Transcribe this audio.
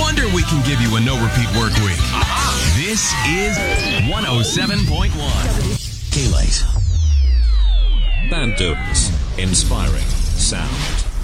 wonder we can give you a no-repeat work week. This is 107.1. K-Lite. Banddo's inspiring sound.